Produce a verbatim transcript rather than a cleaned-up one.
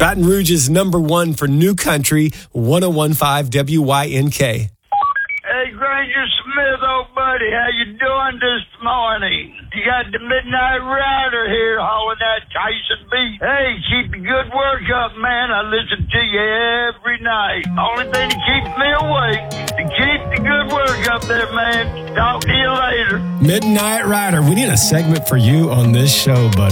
Baton Rouge is number one for New Country, one oh one point five W Y N K. Hey, Granger Smith, old buddy, how you doing this morning? You got the Midnight Rider here hauling that Tyson beat. Hey, keep the good work up, man. I listen to you every night. Only thing that keeps me awake to keep the good work up there, man. Talk to you later. Midnight Rider. We need a segment for you on this show, buddy.